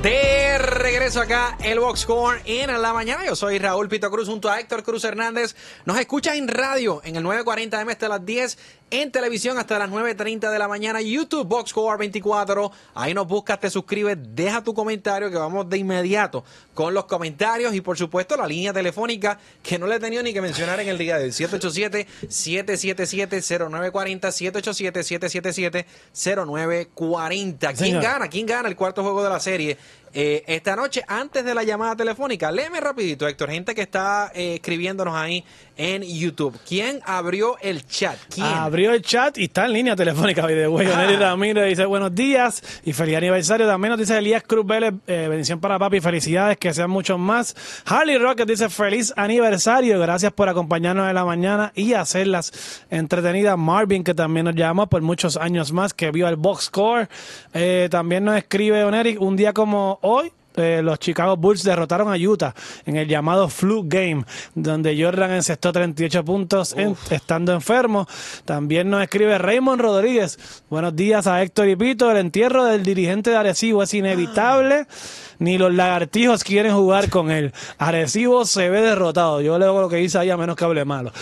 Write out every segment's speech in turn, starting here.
De regreso acá, el Box Score en la mañana. Yo soy Raúl Pito Cruz junto a Héctor Cruz Hernández. Nos escuchas en radio en el 940M hasta las 10, en televisión hasta las 9:30 de la mañana, YouTube Box Score 24. Ahí nos buscas, te suscribes, deja tu comentario que vamos de inmediato con los comentarios y por supuesto la línea telefónica que no le he tenido ni que mencionar en el día de hoy. 787-777-0940, 787-777-0940. ¿Quién gana el cuarto juego de la serie? Esta noche, antes de la llamada telefónica, léeme rapidito, Héctor, gente que está escribiéndonos ahí en YouTube. ¿Quién abrió el chat? ¿Quién? Abrió el chat y está en línea telefónica. Nelly Ramírez dice buenos días y feliz aniversario. También nos dice Elías Cruz Vélez, bendición para papi, felicidades, que sean muchos más. Harley Rocket dice feliz aniversario, gracias por acompañarnos en la mañana y hacerlas entretenidas. Marvin, que también nos llamó por muchos años más, que vio el Box Score. También nos escribe Oneric, un día como hoy, los Chicago Bulls derrotaron a Utah en el llamado Flu Game, donde Jordan encestó 38 puntos estando enfermo. También nos escribe Raymond Rodríguez. Buenos días a Héctor y Pito. El entierro del dirigente de Arecibo es inevitable. Ni los lagartijos quieren jugar con él. Arecibo se ve derrotado. Yo leo lo que dice ahí a menos que hable malo.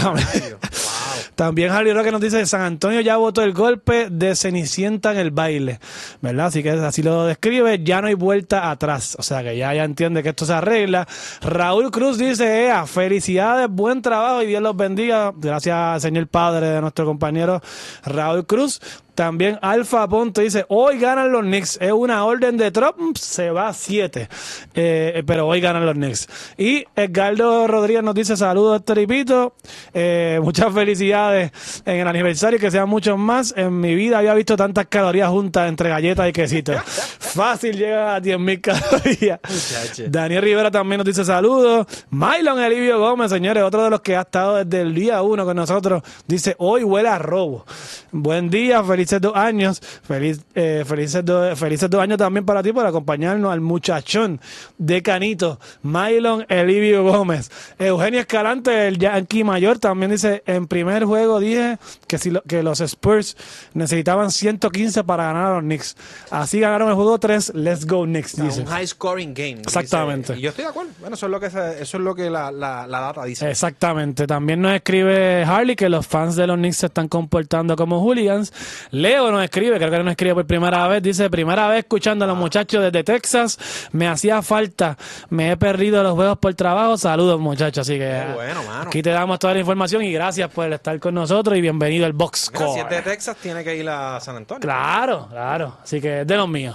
También Harry Roque nos dice San Antonio ya votó el golpe de Cenicienta en el baile, ¿verdad? Así que así lo describe, ya no hay vuelta atrás, o sea que ya entiende que esto se arregla. Raúl Cruz dice, felicidades, buen trabajo y Dios los bendiga. Gracias, señor padre de nuestro compañero Raúl Cruz. También Alfa Ponte dice, hoy ganan los Knicks, es una orden de Trump, se va a 7, pero hoy ganan los Knicks. Y Edgardo Rodríguez nos dice, saludos Héctor y Pito, muchas felicidades en el aniversario, que sean muchos más. En mi vida había visto tantas calorías juntas entre galletas y quesitos. Fácil llega a 10,000 calorías. Daniel Rivera también nos dice saludos. Mylon Elivio Gómez, señores, otro de los que ha estado desde el día 1 con nosotros, dice, hoy huele a robo. Buen día, felices 2 años, felices 2 años también para ti por acompañarnos al muchachón de Canito, Mylon Elivio Gómez. Eugenio Escalante, el Yankee Mayor, también dice, en primer juego dije que los Spurs necesitaban 115 para ganar a los Knicks. Así ganaron el juego 3, let's go Knicks, dice. Un high scoring game. Exactamente. Y yo estoy de acuerdo. Bueno, eso es lo que la data dice. Exactamente. También nos escribe Harley que los fans de los Knicks se están comportando como hooligans. Leo nos escribe, creo que nos escribe por primera vez, dice, primera vez escuchando a los muchachos desde Texas, me hacía falta, me he perdido los juegos por trabajo, saludos muchachos, así que bueno, mano. Aquí te damos toda la información y gracias por estar con nosotros y bienvenido al Box Score. Mira, si es de Texas tiene que ir a San Antonio. Claro, así que es de los míos.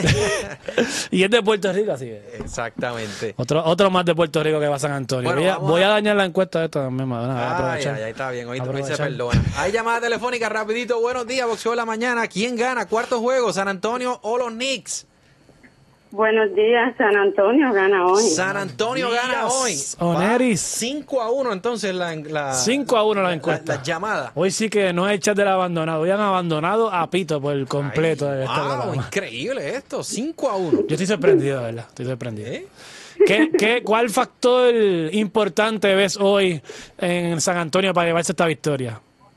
Y es de Puerto Rico, así que. Exactamente. Otro más de Puerto Rico que va a San Antonio. Bueno, voy a dañar la encuesta de esto también, ahí está bien, hoy se perdona. Hay llamada telefónica rapidito, buenos días, Boxeo de la mañana. ¿Quién gana? Cuarto juego, San Antonio o los Knicks. Buenos días, San Antonio gana hoy. San Antonio gana hoy. Oneris. 5-1 entonces la 5-1 la encuesta. La llamada. Hoy sí que no es el chat del abandonado. Hoy han abandonado a Pito por el completo. Ay, de esta programa. Increíble esto. 5-1. Yo estoy sorprendido, de verdad. Estoy sorprendido. ¿Cuál factor importante ves hoy en San Antonio para llevarse esta victoria?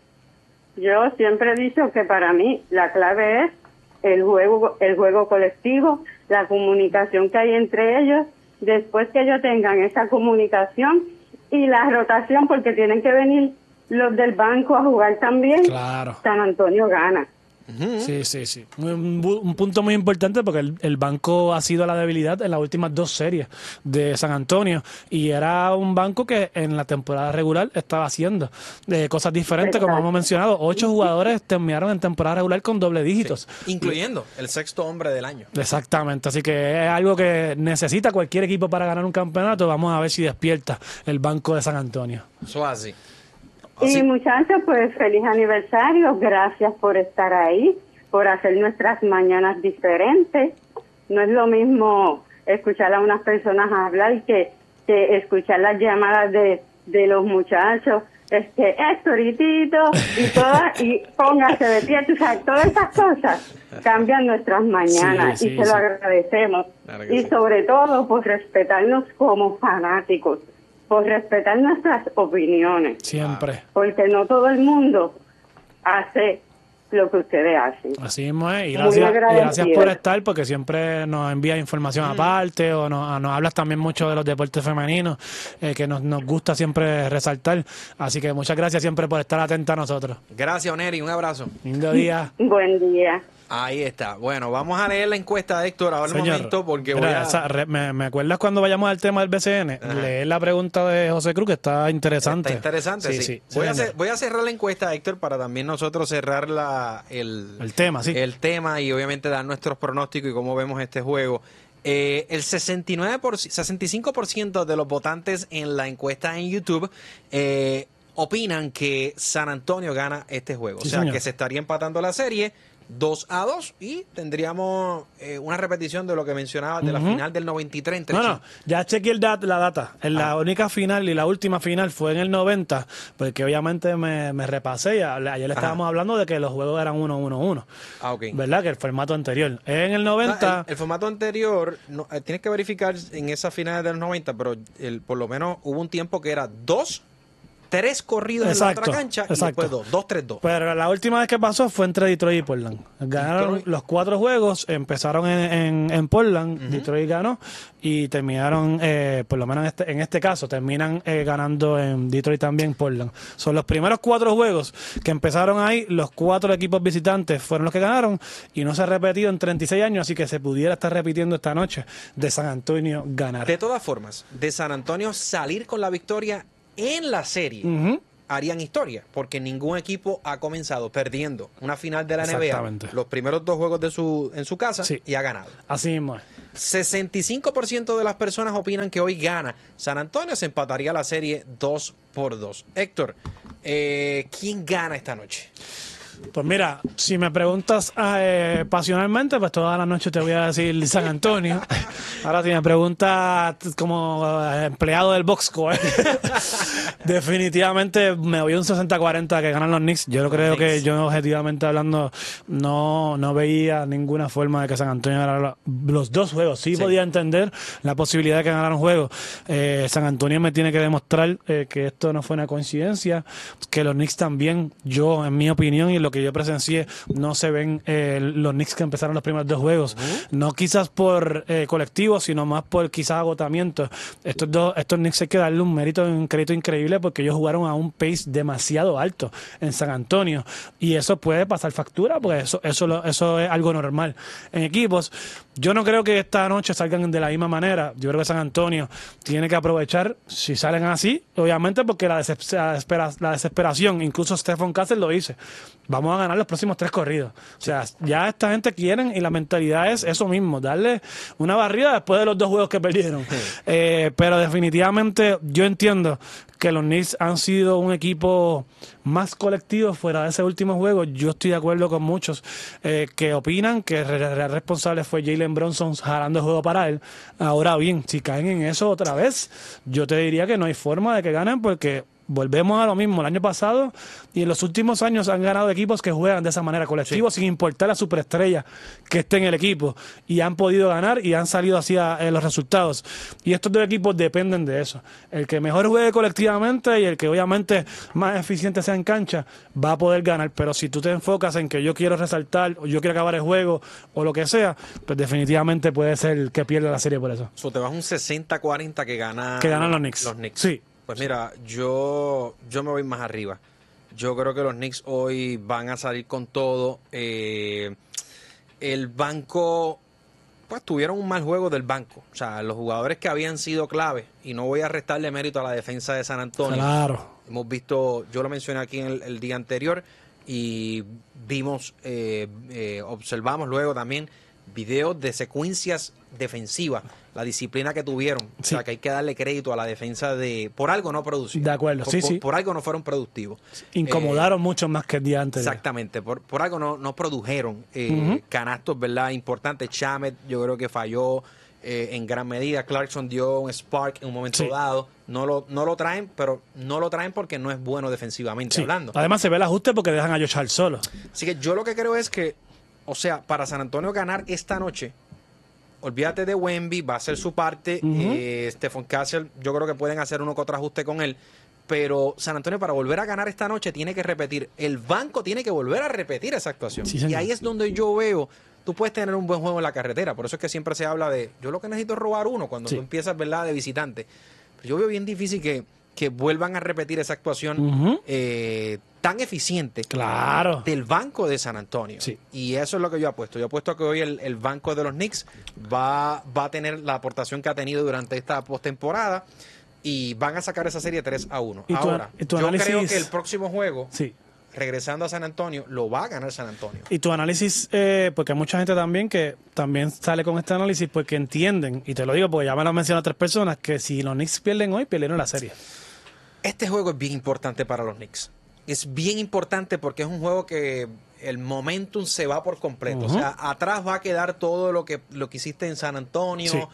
Yo siempre he dicho que para mí la clave es el juego colectivo, la comunicación que hay entre ellos. Después que ellos tengan esa comunicación y la rotación, porque tienen que venir los del banco a jugar también, claro. San Antonio gana. Sí. Un punto muy importante porque el banco ha sido la debilidad en las últimas 2 series de San Antonio y era un banco que en la temporada regular estaba haciendo cosas diferentes. Exacto. Como hemos mencionado, 8 jugadores terminaron en temporada regular con doble dígitos. Sí, incluyendo el sexto hombre del año. Exactamente, así que es algo que necesita cualquier equipo para ganar un campeonato. Vamos a ver si despierta el banco de San Antonio. Eso así. Y muchachos, pues feliz aniversario, gracias por estar ahí, por hacer nuestras mañanas diferentes. No es lo mismo escuchar a unas personas hablar que escuchar las llamadas de los muchachos, Héctor y Tito, y póngase de pie, o sea, todas esas cosas cambian nuestras mañanas y se lo agradecemos. Claro y sí. Sobre todo por respetarnos como fanáticos, por respetar nuestras opiniones. Siempre. Porque no todo el mundo hace lo que ustedes hacen. Así mismo es, y Muy gracias por agradecida. estar, porque siempre nos envías información aparte, o nos hablas también mucho de los deportes femeninos, que nos gusta siempre resaltar. Así que muchas gracias siempre por estar atenta a nosotros. Gracias, Oneri, un abrazo. Lindo día. Buen día. Ahí está. Bueno, vamos a leer la encuesta de Héctor ahora un Señor, momento porque mira, ¿me acuerdas cuando vayamos al tema del BCN? Ajá. Leer la pregunta de José Cruz, que está interesante. Está interesante, sí. Voy a cerrar la encuesta, Héctor, para también nosotros cerrar el tema, sí. El tema y obviamente dar nuestros pronósticos y cómo vemos este juego. El 65% de los votantes en la encuesta en YouTube opinan que San Antonio gana este juego. Sí, o sea, señor. que se estaría empatando la serie 2-2 y tendríamos una repetición de lo que mencionaba de la final del 93 entre No, ya chequeé la data. La única final y la última final fue en el 90, porque obviamente me repasé y ayer estábamos hablando de que los juegos eran 1-1-1. Ah, ok. ¿Verdad? Que el formato anterior. En el 90... El formato anterior, tienes que verificar en esas finales del 90, pero por lo menos hubo un tiempo que era 3 corridos en la otra cancha y después 2-3-2. Pero la última vez que pasó fue entre Detroit y Portland. Ganaron los 4 juegos, empezaron en Portland, Detroit ganó y terminaron, por lo menos en este caso, terminan ganando en Detroit también Portland. Son los primeros 4 juegos que empezaron ahí, los 4 equipos visitantes fueron los que ganaron y no se ha repetido en 36 años, así que se pudiera estar repitiendo esta noche de San Antonio ganar. De todas formas, de San Antonio salir con la victoria en la serie harían historia, porque ningún equipo ha comenzado perdiendo una final de la NBA, los primeros 2 juegos en su casa y ha ganado. Así mismo es. 65% de las personas opinan que hoy gana San Antonio, se empataría la serie 2-2. Héctor, ¿quién gana esta noche? Pues mira, si me preguntas pasionalmente, pues toda la noche te voy a decir San Antonio. Ahora si me preguntas como empleado del boxscore, definitivamente me voy un 60-40 que ganan los Knicks. Yo creo que yo objetivamente hablando no veía ninguna forma de que San Antonio ganara los 2 juegos. Sí podía entender la posibilidad de que ganara un juego. San Antonio me tiene que demostrar que esto no fue una coincidencia, que los Knicks también, yo en mi opinión y lo que yo presencié, no se ven los Knicks que empezaron los primeros 2 juegos. No quizás por colectivo, sino más por quizás agotamiento. Estos Knicks hay que darle un crédito increíble porque ellos jugaron a un pace demasiado alto en San Antonio y eso puede pasar factura porque eso es algo normal en equipos. Yo no creo que esta noche salgan de la misma manera. Yo creo que San Antonio tiene que aprovechar si salen así, obviamente porque la desesperación, incluso Stephen Castle lo dice, vamos a ganar los próximos 3 corridos. O sea, ya esta gente quieren y la mentalidad es eso mismo, darle una barrida después de los 2 juegos que perdieron. Pero definitivamente yo entiendo que los Knicks han sido un equipo más colectivo fuera de ese último juego. Yo estoy de acuerdo con muchos que opinan que el responsable fue Jalen Brunson jalando el juego para él. Ahora bien, si caen en eso otra vez, yo te diría que no hay forma de que ganen porque volvemos a lo mismo. El año pasado y en los últimos años han ganado equipos que juegan de esa manera, colectivos, sin importar la superestrella que esté en el equipo, y han podido ganar y han salido hacia los resultados. Y estos 2 equipos dependen de eso. El que mejor juegue colectivamente y el que obviamente más eficiente sea en cancha va a poder ganar. Pero si tú te enfocas en que yo quiero resaltar o yo quiero acabar el juego o lo que sea, pues definitivamente puede ser que pierda la serie por eso. Te vas un 60-40 que ganan los Knicks. Sí. Pues mira, yo me voy más arriba. Yo creo que los Knicks hoy van a salir con todo. El banco, pues tuvieron un mal juego del banco. O sea, los jugadores que habían sido clave, y no voy a restarle mérito a la defensa de San Antonio. Claro. Hemos visto, yo lo mencioné aquí en el día anterior, y vimos, observamos luego también videos de secuencias defensivas, la disciplina que tuvieron. Sí. O sea, que hay que darle crédito a la defensa por algo no producir. De acuerdo, por algo no fueron productivos. Incomodaron mucho más que el día anterior. Exactamente, por algo no produjeron canastos, ¿verdad? Importantes. Shamet, yo creo que falló en gran medida. Clarkson dio un spark en un momento dado. No lo traen, pero no lo traen porque no es bueno defensivamente hablando. Además se ve el ajuste porque dejan a Josh Hart solo. Así que yo lo que creo es que, o sea, para San Antonio ganar esta noche, olvídate de Wemby, va a hacer su parte. Stephen Castle, yo creo que pueden hacer uno que otro ajuste con él. pero San Antonio para volver a ganar esta noche tiene que repetir. El banco tiene que volver a repetir esa actuación. Sí, y señor. ahí es donde yo veo, tú puedes tener un buen juego en la carretera. Por eso es que siempre se habla de, yo lo que necesito es robar uno cuando Sí. tú empiezas, ¿verdad?, de visitante. Pero yo veo bien difícil que vuelvan a repetir esa actuación Ujú. tan eficiente Claro. del banco de San Antonio. Sí. Y eso es lo que yo apuesto. Yo apuesto que hoy el banco de los Knicks va a tener la aportación que ha tenido durante esta postemporada y van a sacar esa serie 3-1. ¿Y tu- Ahora, y tu yo análisis? creo que el próximo juego, Sí. regresando a San Antonio, lo va a ganar San Antonio. Y tu análisis, porque hay mucha gente también que también sale con este análisis porque entienden, y te lo digo porque ya me lo han mencionado 3 personas, que si los Knicks pierden hoy, perdieron la serie. Este juego es bien importante para los Knicks. Es bien importante porque es un juego que el momentum se va por completo. Ujú. O sea, atrás va a quedar todo lo que hiciste en San Antonio. Sí.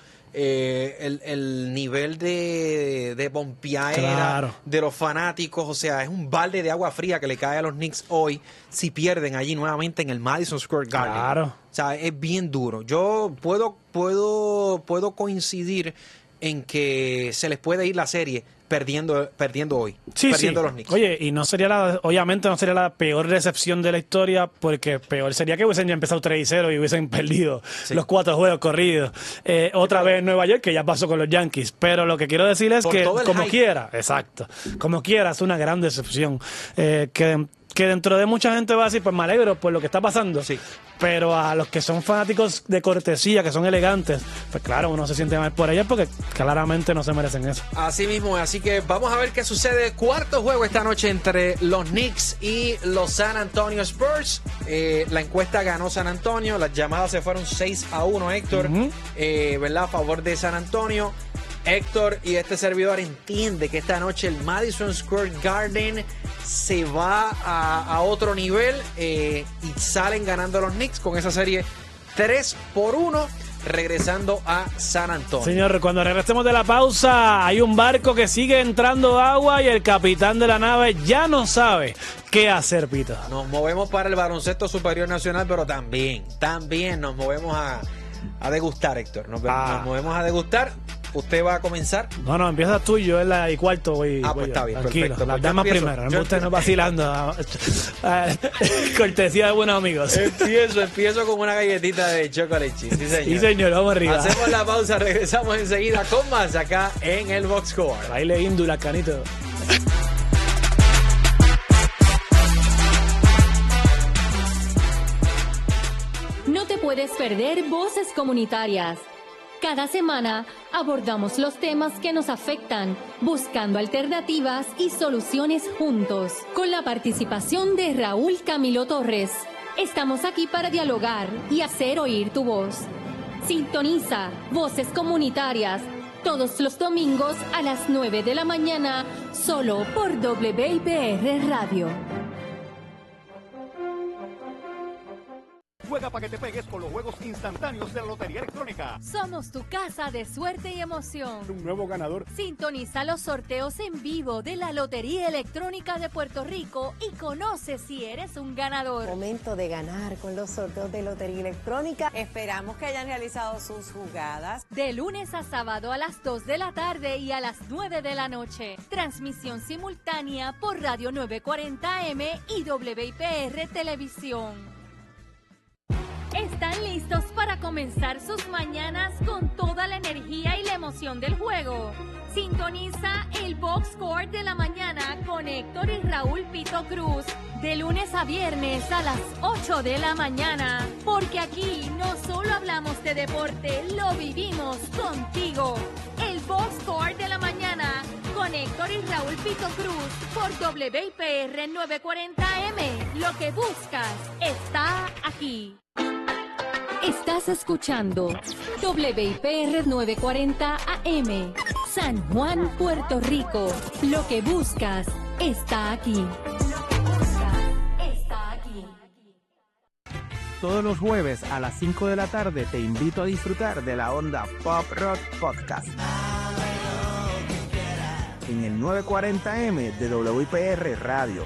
El nivel de pompiaera Claro. de los fanáticos. O sea, es un balde de agua fría que le cae a los Knicks hoy si pierden allí nuevamente en el Madison Square Garden. Claro. O sea, es bien duro. Yo puedo coincidir en que se les puede ir la serie perdiendo hoy. Sí, perdiendo sí. los Knicks. Oye, y no sería obviamente no sería la peor recepción de la historia, porque peor sería que hubiesen ya empezado 3-0 y hubiesen perdido Sí. los 4 juegos corridos. Otra vez en Nueva York, que ya pasó con los Yankees. Pero lo que quiero decir es Por que, todo el como hype. quiera, exacto, como quiera, es una gran decepción. Que dentro de mucha gente va a decir, pues me alegro por lo que está pasando. Sí. Pero a los que son fanáticos de cortesía, que son elegantes, pues claro, uno se siente mal por ellos porque claramente no se merecen eso. Así mismo, así que vamos a ver qué sucede. Cuarto juego esta noche entre los Knicks y los San Antonio Spurs. La encuesta ganó San Antonio, las llamadas se fueron 6-1, Héctor, Ujú. ¿verdad? A favor de San Antonio. Héctor y este servidor entiende que esta noche el Madison Square Garden se va a otro nivel y salen ganando los Knicks con esa serie 3-1, regresando a San Antonio. Señor, cuando regresemos de la pausa, hay un barco que sigue entrando agua y el capitán de la nave ya no sabe qué hacer, Pito. Nos movemos para el baloncesto superior nacional, pero también nos movemos a degustar, Héctor. Nos movemos a degustar. Usted va a comenzar. No, empieza tú y yo en la y cuarto voy. Ah, voy pues yo. está bien, Tranquilo, perfecto. las Pues yo damas empiezo. primero, Yo no usted no vacilando. Cortesía de buenos amigos. Empiezo con una galletita de chocolate chip. Sí, señor. Sí, señor, vamos arriba. Hacemos la pausa, regresamos enseguida con más acá en el Box Score. Baile índula, canito. No te puedes perder Voces Comunitarias. Cada semana abordamos los temas que nos afectan, buscando alternativas y soluciones juntos. Con la participación de Raúl Camilo Torres, estamos aquí para dialogar y hacer oír tu voz. Sintoniza Voces Comunitarias todos los domingos a las 9 de la mañana, solo por WIPR Radio. Juega para que te pegues con los juegos instantáneos de la Lotería Electrónica. Somos tu casa de suerte y emoción. Un nuevo ganador. Sintoniza los sorteos en vivo de la Lotería Electrónica de Puerto Rico y conoce si eres un ganador. Momento de ganar con los sorteos de Lotería Electrónica. Esperamos que hayan realizado sus jugadas. De lunes a sábado a las 2 de la tarde y a las 9 de la noche. Transmisión simultánea por Radio 940M y WIPR Televisión. ¿Están listos para comenzar sus mañanas con toda la energía y la emoción del juego? Sintoniza el Box Score de la mañana con Héctor y Raúl Pito Cruz de lunes a viernes a las 8 de la mañana. Porque aquí no solo hablamos de deporte, lo vivimos contigo. El Box Score de la mañana con Héctor y Raúl Pito Cruz por WIPR 940M. Lo que buscas está aquí. Estás escuchando WIPR 940 AM, San Juan, Puerto Rico. Lo que buscas está aquí. Todos los jueves a las 5 de la tarde te invito a disfrutar de la onda Pop Rock Podcast en el 940M de WIPR Radio.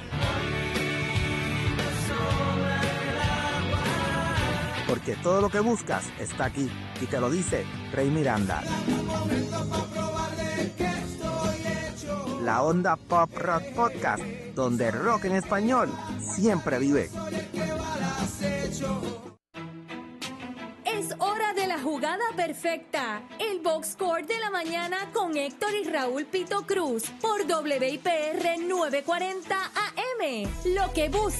Porque todo lo que buscas está aquí, y te lo dice Rey Miranda. la Onda Pop Rock Podcast, donde rock en español siempre vive. Es hora de la jugada perfecta. El Box Score de la mañana con Héctor y Raúl Pito Cruz por WIPR 940 AM. Lo que busca